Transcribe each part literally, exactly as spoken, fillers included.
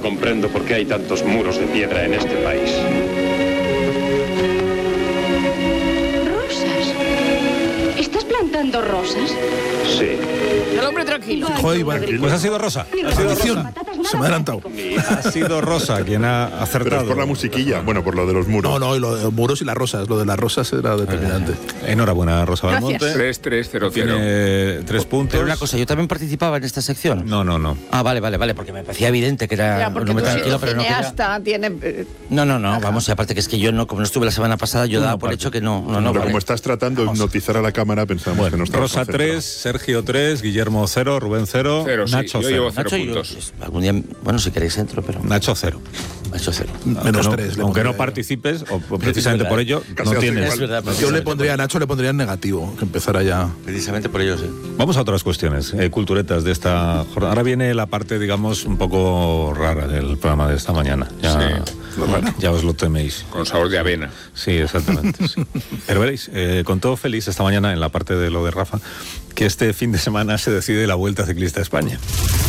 comprendo por qué hay tantos muros de piedra en este país. ¿Rosas? ¿Estás plantando rosas? Sí. El hombre tranquilo. Joder, Iván. Pues ha sido Rosa. Ha sido Rosa. Se me ha adelantado. Ha sido Rosa quien ha acertado. Pero es por la musiquilla, bueno, por lo de los muros. No, no, y lo de los muros y las rosas. Lo de las rosas era determinante. Enhorabuena, Rosa Belmonte. tres tres cero cero. Tiene tres puntos. Pero una cosa, ¿yo también participaba en esta sección? No, no, no. Ah, vale, vale, vale, porque me parecía evidente que era Ya, un porque hombre tú tranquilo, pero no que era... cineasta, tiene... eh, No, no, no, vamos, y aparte que es que yo no, como no estuve la semana pasada, yo daba por hecho que no, no, no. Pero vale. como estás tratando de hipnotizar a la cámara, pensamos Bueno, que no estás Rosa tres, Sergio tres, Guillermo cero, Rubén cero, Cero, sí, Nacho yo cero. llevo cero Nacho, yo, puntos. pues, algún día, bueno, si queréis entro, pero... Nacho cero. Nacho cero. Menos Aunque no- tres. le Aunque no pondría yo. participes, o o precisamente por ello, Casi no hace tienes. Es verdad, Yo le pondría a Nacho, le pondría en negativo, que empezara ya. Precisamente por ello, sí. Vamos a otras cuestiones, eh, culturetas de esta jornada. Ahora viene la parte, digamos, un poco rara del programa de esta mañana. Ya, Sí. ya os lo teméis. Con sabor de avena. Sí, exactamente. Sí. Pero veréis, eh, contó Félix esta mañana en la parte de lo de Rafa que este fin de semana se decide la Vuelta Ciclista a España.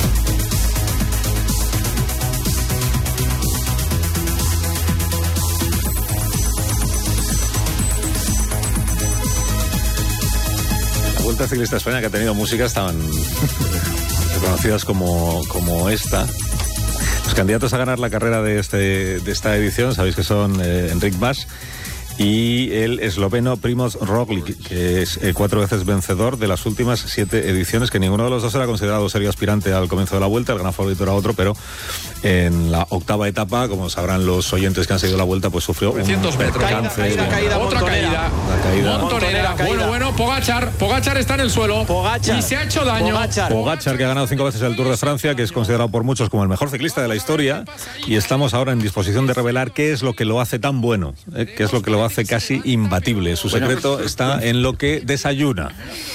La Vuelta Ciclista a España, que ha tenido músicas tan reconocidas como, como esta. Los candidatos a ganar la carrera de, este, de esta edición, sabéis que son eh, Enric Mas y el esloveno Primoz Roglic, que es eh, cuatro veces vencedor de las últimas siete ediciones, que ninguno de los dos era considerado serio aspirante al comienzo de la Vuelta. El gran favorito era otro, pero en la octava etapa, como sabrán los oyentes que han seguido la Vuelta, pues sufrió un percance. Caída, caída, Otra caída. La caída. Montonera. Bueno, bueno, Pogačar. Pogačar está en el suelo. Pogačar. Y se ha hecho daño. Pogačar. Pogačar, que ha ganado cinco veces el Tour de Francia, que es considerado por muchos como el mejor ciclista de la historia, y estamos ahora en disposición de revelar qué es lo que lo hace tan bueno, ¿eh? Qué es lo que lo hace casi imbatible. Su secreto está en lo que desayuna.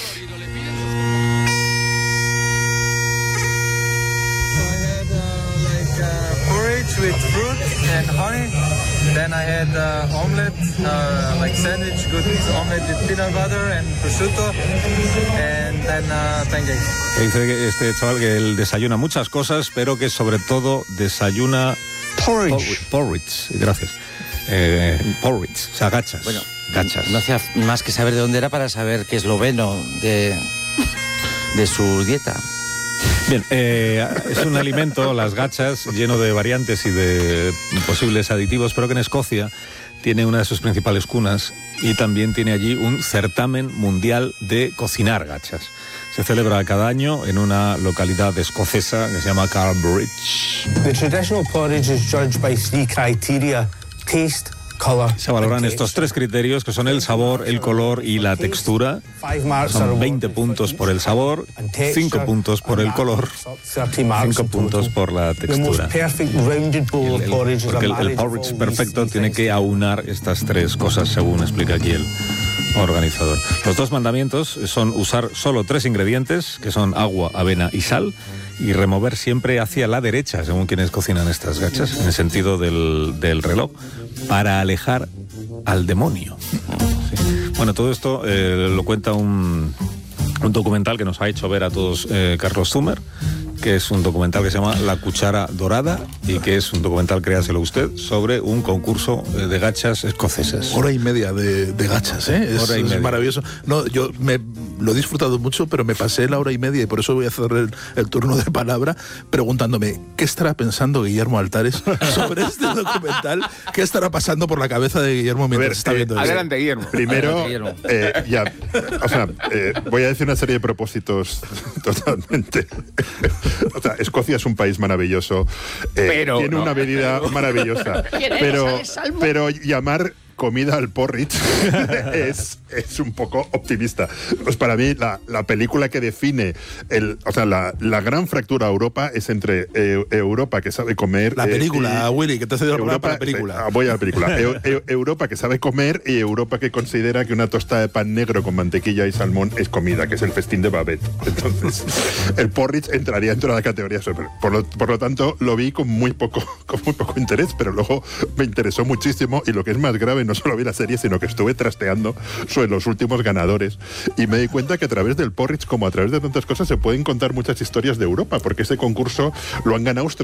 Porridge with fruit and honey. Then I had uh, omelette, uh, like sandwich, good omelette with peanut butter and prosciutto, and then uh, pancakes. Dice que este chaval que él desayuna muchas cosas, pero que sobre todo desayuna porridge. Porridge, gracias. Eh, porridge, o sea, gachas. Bueno, gachas. no hacía más que saber de dónde era para saber que esloveno de, de su dieta. Bien, eh, es un alimento, las gachas, lleno de variantes y de posibles aditivos, pero que en Escocia tiene una de sus principales cunas y también tiene allí un certamen mundial de cocinar gachas. Se celebra cada año en una localidad escocesa que se llama Carbridge. The traditional porridge is judged by three criteria: taste, color. Se valoran estos tres criterios, que son el sabor, el color y la textura. Son veinte puntos por el sabor, cinco puntos por el color, cinco puntos por la textura. El, el, porque el, el porridge perfecto tiene que aunar estas tres cosas, según explica aquí el organizador. Los dos mandamientos son usar solo tres ingredientes, que son agua, avena y sal, y remover siempre hacia la derecha, según quienes cocinan estas gachas, en el sentido del, del reloj, para alejar al demonio. Sí. Bueno, todo esto eh, lo cuenta un, un documental que nos ha hecho ver a todos eh, Carlos Zumer, que es un documental que se llama La Cuchara Dorada y que es un documental, créaselo usted, sobre un concurso de gachas escocesas. Hora y media de, de gachas, ¿eh? Es, Hora y es media. maravilloso. No, yo me lo he disfrutado mucho, pero me pasé la hora y media y por eso voy a hacer el, el turno de palabra preguntándome ¿qué estará pensando Guillermo Altares sobre este documental? ¿Qué estará pasando por la cabeza de Guillermo mientras ver, está eh, viendo esto? Adelante, Guillermo. Primero, Adelante, Guillermo. eh, ya, o sea, eh, voy a decir una serie de propósitos totalmente. O sea, Escocia es un país maravilloso, eh, Pero tiene no. una bebida maravillosa, ¿Quién eres, pero, Alex Salmo? pero llamar comida al porridge es, es un poco optimista. Pues para mí la, la película que define el, o sea, la, la gran fractura a Europa es entre eh, Europa, que sabe comer. La eh, película, y- Willy, que te has cedido la palabra Europa, para la película. eh, voy a la película. Eu- eu- Europa que sabe comer y Europa que considera que una tostada de pan negro con mantequilla y salmón es comida, que es el festín de Babette. Entonces, el porridge entraría dentro de la categoría super. Por lo, por lo tanto, lo vi con muy poco, con muy poco interés, pero luego me interesó muchísimo y lo que es más grave, no solo vi la serie, sino que estuve trasteando sobre los últimos ganadores y me di cuenta que a través del porridge, como a través de tantas cosas, se pueden contar muchas historias de Europa, porque ese concurso lo han ganado